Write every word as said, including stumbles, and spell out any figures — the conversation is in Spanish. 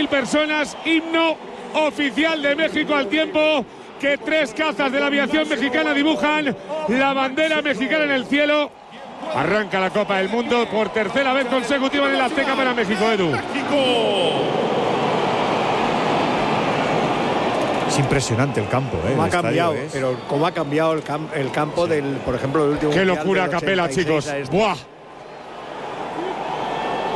mil personas, himno oficial de México al tiempo que tres cazas de la aviación mexicana dibujan la bandera mexicana en el cielo. Arranca la Copa del Mundo por tercera vez consecutiva en el Azteca para México, Edu. Es impresionante el campo, ¿eh? Cómo ha el cambiado, es... pero cómo ha cambiado el, cam el campo sí. del, por ejemplo, del último. Qué locura, Capela, chicos. Buah.